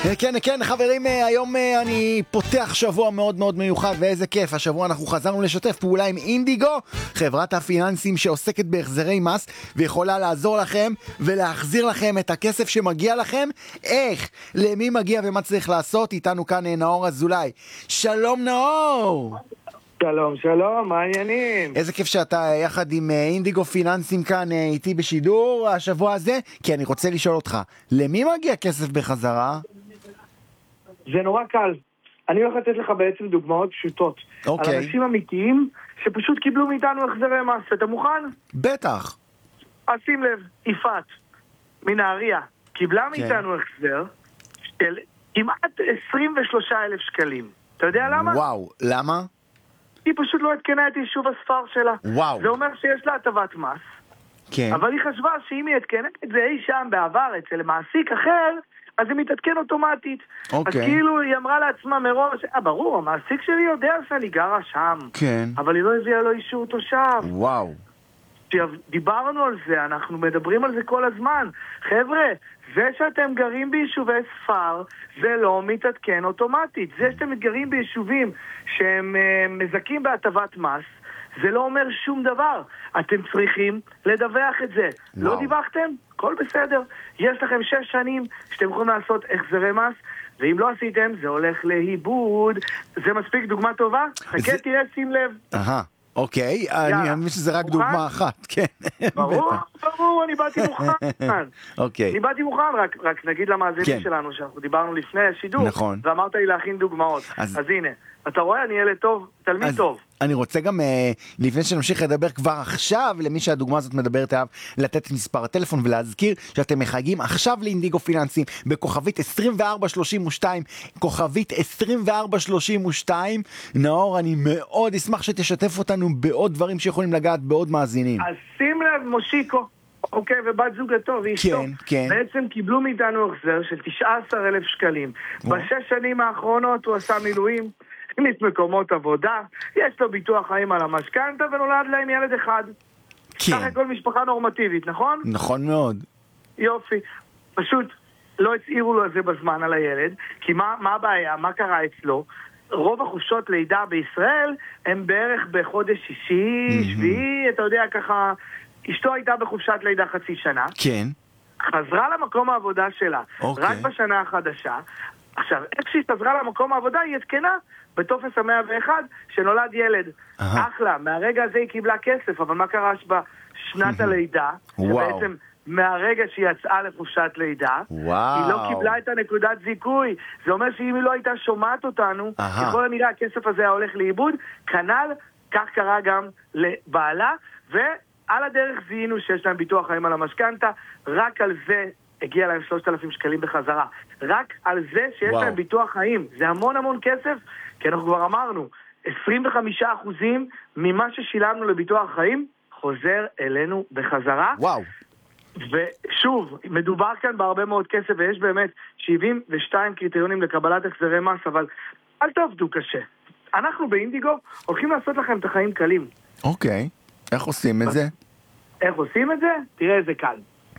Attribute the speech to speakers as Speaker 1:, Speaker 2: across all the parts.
Speaker 1: כן, חברים, היום אני פותח שבוע מאוד מאוד מיוחד, ואיזה כיף. השבוע אנחנו חזרנו לשתף פעולה עם אינדיגו, חברת הפיננסים שעוסקת בהחזרי מס, ויכולה לעזור לכם ולהחזיר לכם את הכסף שמגיע לכם. איך? למי מגיע ומה צריך לעשות? איתנו כאן נאור אזולאי. שלום נאור!
Speaker 2: שלום, מה העניינים?
Speaker 1: איזה כיף שאתה יחד עם אינדיגו פיננסים כאן איתי בשידור השבוע הזה, כי אני רוצה לשאול אותך, למי מגיע כסף בחזרה?
Speaker 2: זה נורא קל. אני הולך לתת לך בעצם דוגמאות פשוטות.
Speaker 1: אוקיי.
Speaker 2: על אנשים אמיתיים שפשוט קיבלו מאיתנו החזרי מס. אתה מוכן?
Speaker 1: בטח.
Speaker 2: אז שים לב, יפעת מנהריה קיבלה מאיתנו החזר של כמעט 23,000 שקלים. אתה יודע למה?
Speaker 1: וואו, למה?
Speaker 2: היא פשוט לא התקנה את יישוב הספר שלה.
Speaker 1: וואו.
Speaker 2: זה אומר שיש לה הטבת מס.
Speaker 1: כן.
Speaker 2: אבל היא חשבה שאם היא התקנת את זה אי שם בעבר אצל מעסיק אחר, אז היא מתעדכן אוטומטית.
Speaker 1: אוקיי.
Speaker 2: אז כאילו היא אמרה לעצמה מראש, ברור, המעסיק שלי יודע שאני גרה שם.
Speaker 1: כן.
Speaker 2: אבל היא לא הביאה לו אישור תושב.
Speaker 1: וואו.
Speaker 2: דיברנו על זה, אנחנו מדברים על זה כל הזמן. חבר'ה, זה שאתם גרים ביישובי ספר, זה לא מתעדכן אוטומטית. זה שאתם גרים ביישובים שהם מזכים בהטבת מס, זה לא אומר שום דבר. אתם צריכים לדווח את זה.
Speaker 1: וואו.
Speaker 2: לא דיווחתם? הכל בסדר. יש לכם 6 שנים שאתם יכולים לעשות החזרי מס, ואם לא עשיתם, זה הולך לאיבוד. זה מספיק דוגמה טובה? חכה, תראה, שים לב.
Speaker 1: אוקיי, אני מבין שזה רק דוגמה אחת, כן.
Speaker 2: ברור, אני באתי מוכן.
Speaker 1: אוקיי.
Speaker 2: אני באתי מוכן, רק נגיד למאזינים שלנו, שאנחנו דיברנו לפני השידור,
Speaker 1: נכון.
Speaker 2: ואמרת לי להכין דוגמאות. אז הנה, אתה רואה, אני ילד טוב, תלמיד טוב.
Speaker 1: אני רוצה גם, לפני שנמשיך לדבר כבר עכשיו, למי שהדוגמה הזאת מדברת עליו, לתת את מספר הטלפון ולהזכיר שאתם מחייגים עכשיו לאינדיגו פיננסים בכוכבית 2432, כוכבית 2432. נאור, אני מאוד אשמח שתשתף אותנו בעוד דברים שיכולים לגעת בעוד מאזינים.
Speaker 2: אז שים לב, מושיקו, אוקיי, ובת זוגתו ואשתו.
Speaker 1: כן, כן.
Speaker 2: בעצם קיבלו מאיתנו החזר של 19,000 שקלים. ב6 שנים האחרונות הוא עשה מילואים, הכניס מקומות עבודה, יש לו ביטוח חיים על המשכנתה ונולד להם ילד אחד.
Speaker 1: כן.
Speaker 2: ככה כל משפחה נורמטיבית, נכון?
Speaker 1: נכון מאוד.
Speaker 2: יופי. פשוט לא הצעירו לו את זה בזמן על הילד, כי מה הבעיה? מה קרה אצלו? רוב החופשות לידה בישראל הם בערך בחודש שישי, שביעי, אתה יודע ככה, אשתו הייתה בחופשת לידה חצי שנה.
Speaker 1: כן.
Speaker 2: חזרה למקום העבודה שלה,
Speaker 1: אוקיי.
Speaker 2: רק בשנה החדשה. עכשיו, איך שהיא חזרה למקום העבודה, היא התקנה בטופס 101 שנולד ילד. אחלה, מהרגע הזה היא קיבלה כסף, אבל מה קרה בשנת הלידה? שבעצם מהרגע שהיא יצאה לחופשת לידה, היא לא קיבלה את הנקודת זיכוי. זה אומר שאם היא לא הייתה שומעת אותנו, ככל הנראה הכסף הזה היה הולך לאיבוד. כנ"ל, כך קרה גם לבעלה, ועל הדרך זיהינו שיש להם ביטוח חיים על המשכנתה, רק על זה הגיע להם 3,000 שקלים בחזרה. רק על זה שיש להם ביטוח חיים. זה המון המון כסף, כי אנחנו כבר אמרנו, 25% ממה ששילמנו לביטוח חיים, חוזר אלינו בחזרה.
Speaker 1: וואו.
Speaker 2: ושוב, מדובר כאן בהרבה מאוד כסף, ויש באמת 72 קריטריונים לקבלת החזרי מס, אבל אל תעבדו קשה. אנחנו באינדיגו הולכים לעשות לכם את החיים קלים.
Speaker 1: אוקיי. איך עושים את זה?
Speaker 2: איך עושים את זה? תראה איזה קל.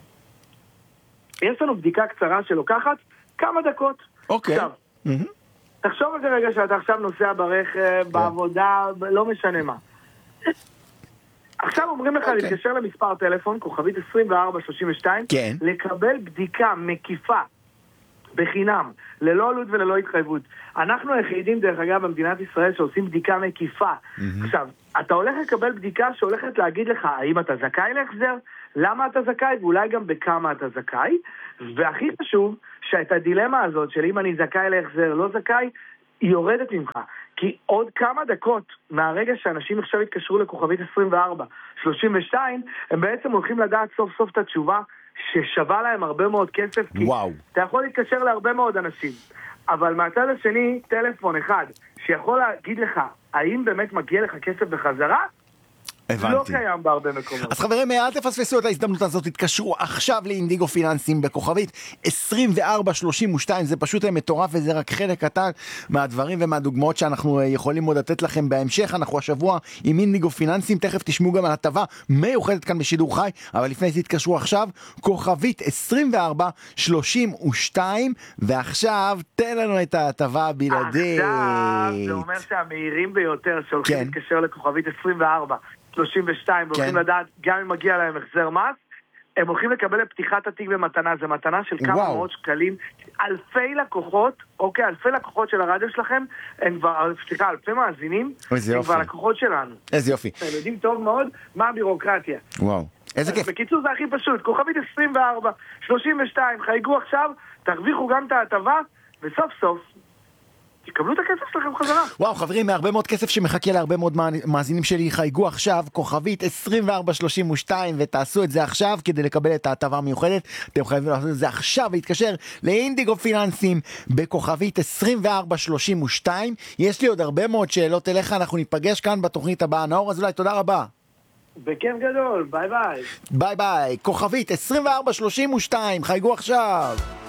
Speaker 2: יש לנו בדיקה קצרה שלוקחת כמה דקות.
Speaker 1: אוקיי.
Speaker 2: עכשיו, תחשוב על זה רגע שאתה עכשיו נוסע ברכב, בעבודה, לא משנה מה. עכשיו אומרים לך להתקשר למספר טלפון, כוכבית 2432,
Speaker 1: כן.
Speaker 2: לקבל בדיקה מקיפה, בחינם, ללא עלות וללא התחייבות. אנחנו היחידים, דרך אגב, במדינת ישראל שעושים בדיקה מקיפה. עכשיו, אתה הולך לקבל בדיקה שהולכת להגיד לך האם אתה זכאי להחזר, למה אתה זכאי, ואולי גם בכמה אתה זכאי, והכי חשוב, שאת הדילמה הזאת של אם אני זכאי להחזר, לא זכאי, היא יורדת ממך. כי עוד כמה דקות מהרגע שאנשים עכשיו התקשרו לכוכבית 2432, הם בעצם הולכים לדעת סוף סוף את התשובה ששווה להם הרבה מאוד כסף, כי אתה יכול להתקשר להרבה מאוד אנשים. אבל מהצד השני, טלפון אחד שיכול להגיד לך האם באמת מגיע לך כסף בחזרה,
Speaker 1: הבנתי.
Speaker 2: לא קיים בהרבה מקומות.
Speaker 1: אז חברים, אל תפספסו את ההזדמנות הזאת, תתקשרו עכשיו לאינדיגו פיננסים בכוכבית 2432, זה פשוט מטורף וזה רק חלק קטן מהדברים ומהדוגמאות שאנחנו יכולים עוד לתת לכם בהמשך. אנחנו השבוע עם אינדיגו פיננסים, תכף תשמעו גם על הטבה מיוחדת כאן בשידור חי, אבל לפני זה תתקשרו עכשיו, כוכבית 2432, ועכשיו תן לנו את ההטבה הבלעדית.
Speaker 2: עכשיו זה אומר שהמהירים ביותר שהולכים להתקשר לכוכבית 2432 והולכים לדעת גם אם מגיע להם החזר מס, הם הולכים לקבל לפתיחת התיק במתנה, זה מתנה של כמה מאות שקלים, אלפי לקוחות, אוקיי, אלפי לקוחות של הרדיו שלכם, הם כבר, סליחה, אלפי מאזינים, הם כבר לקוחות שלנו.
Speaker 1: איזה יופי.
Speaker 2: הם יודעים טוב מאוד מה הבירוקרטיה.
Speaker 1: וואו, איזה כיף.
Speaker 2: בקיצור זה הכי פשוט, כוכבית 2432, חייגו עכשיו, תרוויחו גם את ההטבה, וסוף סוף תקבלו את הכסף שלכם חזרה.
Speaker 1: וואו חברים, מהרבה מאוד כסף שמחכה להרבה מאוד מאזינים שלי, חייגו עכשיו כוכבית 2432 ותעשו את זה עכשיו כדי לקבל את ההטבה המיוחדת. אתם חייבים לעשות את זה עכשיו ולהתקשר לאינדיגו פיננסים בכוכבית 2432. יש לי עוד הרבה מאוד שאלות אליך, אנחנו ניפגש כאן בתוכנית הבאה. נאור אזולאי, תודה רבה.
Speaker 2: בכיף גדול, ביי ביי.
Speaker 1: ביי ביי, כוכבית 2432, חייגו עכשיו.